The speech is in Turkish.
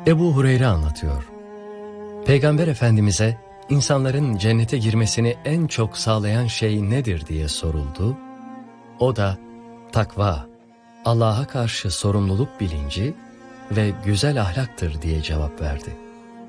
Ebu Hureyre anlatıyor. Peygamber Efendimiz'e insanların cennete girmesini en çok sağlayan şey nedir diye soruldu. O da takva, Allah'a karşı sorumluluk bilinci ve güzel ahlaktır diye cevap verdi.